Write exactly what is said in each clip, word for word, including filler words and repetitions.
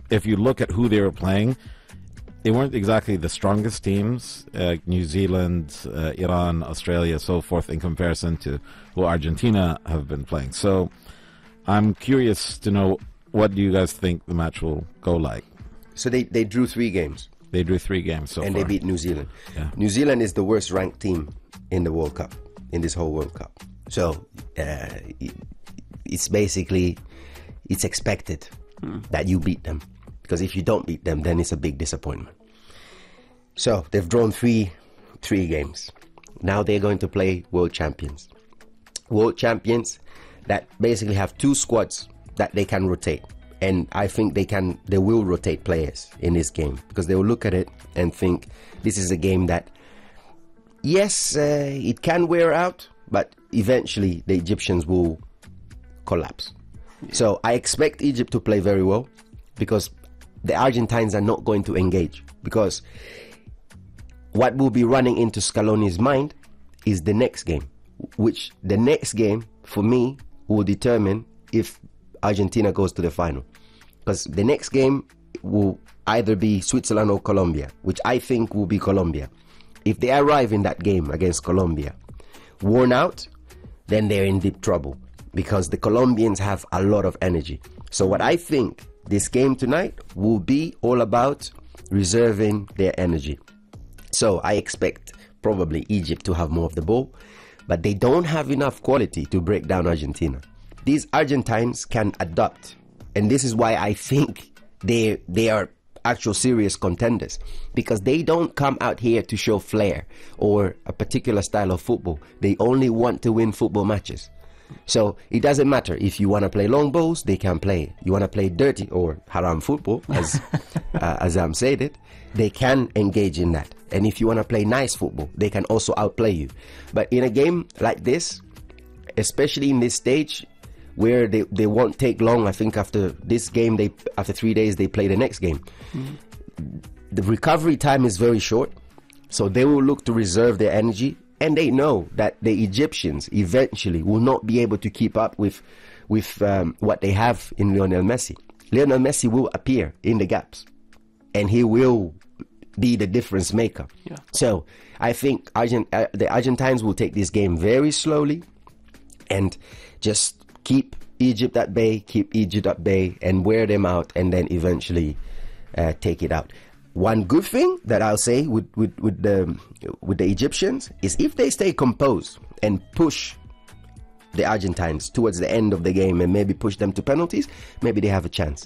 if you look at who they were playing, they weren't exactly the strongest teams, uh, New Zealand, uh, Iran, Australia, so forth, in comparison to who Argentina have been playing. So I'm curious to know, what do you guys think the match will go like? So they, they drew three games. They drew three games so and far. And they beat New Zealand. Yeah. New Zealand is the worst ranked team in the World Cup, in this whole World Cup. So uh, it, it's basically, it's expected mm. that you beat them. Because if you don't beat them, then it's a big disappointment. So they've drawn three, three games. Now they're going to play world champions. World champions that basically have two squads that they can rotate. And I think they can, they will rotate players in this game, because they will look at it and think this is a game that, yes, uh, it can wear out, but eventually the Egyptians will collapse. Yeah. So I expect Egypt to play very well, because the Argentines are not going to engage, because what will be running into Scaloni's mind is the next game, which the next game for me will determine if Argentina goes to the final. Because the next game will either be Switzerland or Colombia, which I think will be Colombia. If they arrive in that game against Colombia worn out, then they're in deep trouble, because the Colombians have a lot of energy. So what I think this game tonight will be all about reserving their energy. So I expect probably Egypt to have more of the ball, but they don't have enough quality to break down Argentina. These Argentines can adapt, and this is why I think they they are actual serious contenders, because they don't come out here to show flair or a particular style of football. They only want to win football matches. So it doesn't matter if you want to play long balls, they can play. You want to play dirty or haram football, as uh, as I'm saying it, they can engage in that. And if you want to play nice football, they can also outplay you. But in a game like this, especially in this stage where they, they won't take long, I think after this game, they after three days, they play the next game. Mm-hmm. The recovery time is very short, so they will look to reserve their energy. And they know that the Egyptians eventually will not be able to keep up with with um, what they have in Lionel Messi. Lionel Messi will appear in the gaps, and he will be the difference maker. Yeah. So I think Argent uh, the Argentines will take this game very slowly and just keep Egypt at bay, keep Egypt at bay, and wear them out, and then eventually uh, take it out. One good thing that I'll say with, with, with, the, with the Egyptians is if they stay composed and push the Argentines towards the end of the game and maybe push them to penalties, maybe they have a chance.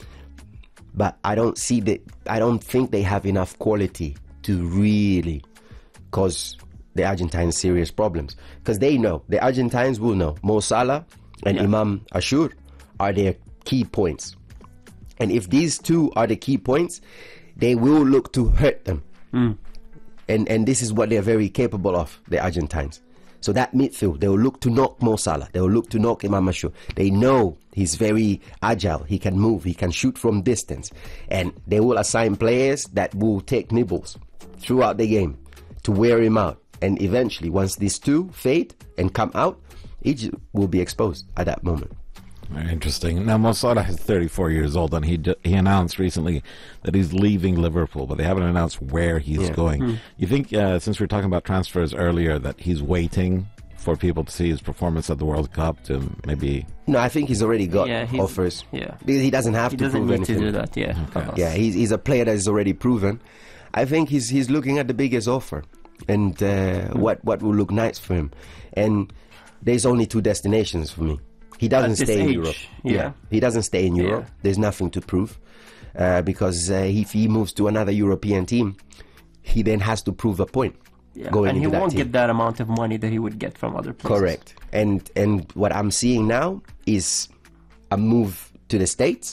But I don't see that, I don't think they have enough quality to really cause the Argentines serious problems. Because they know, the Argentines will know, Mo Salah and yeah. Imam Ashur are their key points. And if these two are the key points, they will look to hurt them. Mm. And and this is what they're very capable of, the Argentines. So that midfield, they will look to knock Mo Salah. They will look to knock Imam Ashur. They know he's very agile. He can move. He can shoot from distance. And they will assign players that will take nibbles throughout the game to wear him out. And eventually, once these two fade and come out, Egypt will be exposed at that moment. Very interesting. Now, Mo Salah is thirty-four years old, and he d- he announced recently that he's leaving Liverpool, but they haven't announced where he's yeah. going. Mm. You think, uh, since we were talking about transfers earlier, that he's waiting for people to see his performance at the World Cup to maybe... No, I think he's already got yeah, offers. Yeah. He doesn't have he to doesn't prove need anything. to do that, yeah. Okay. Yeah, he's, he's a player that is already proven. I think he's he's looking at the biggest offer and uh, mm. what, what will look nice for him. And there's only two destinations for me. He doesn't stay in age, Europe. Yeah. yeah, he doesn't stay in Europe. Yeah. There's nothing to prove uh, because uh, if he moves to another European team, he then has to prove a point. Yeah. Going and he into that won't team. get that amount of money that he would get from other places. Correct. And and what I'm seeing now is a move to the States.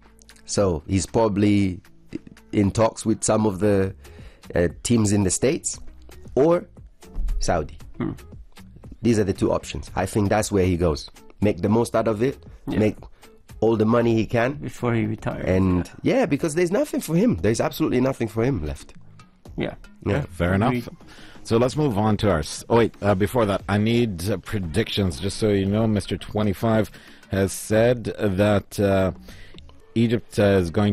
So he's probably in talks with some of the uh, teams in the States or Saudi. Hmm. These are the two options. I think that's where he goes. Make the most out of it, yeah. make all the money he can before he retires. And yeah. yeah, because there's nothing for him. There's absolutely nothing for him left. Yeah. Yeah. Fair enough. So let's move on to our... Oh, wait. Uh, before that, I need uh, predictions. Just so you know, Mister twenty-five has said that uh, Egypt uh, is going